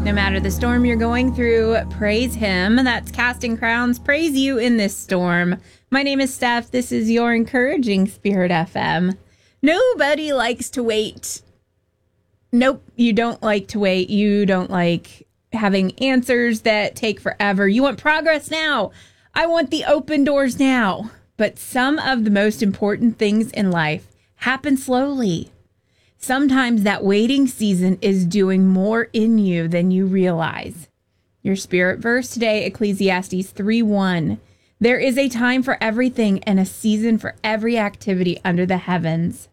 No matter the storm you're going through, praise him. That's Casting Crowns. Praise you in this storm. My name is Steph. This is your Encouraging Spirit FM. Nobody likes to wait. Nope, you don't like to wait. You don't like having answers that take forever. You want progress now. I want the open doors now. But some of the most important things in life happen slowly. Sometimes that waiting season is doing more in you than you realize. Your spirit verse today, Ecclesiastes 3:1. There is a time for everything and a season for every activity under the heavens.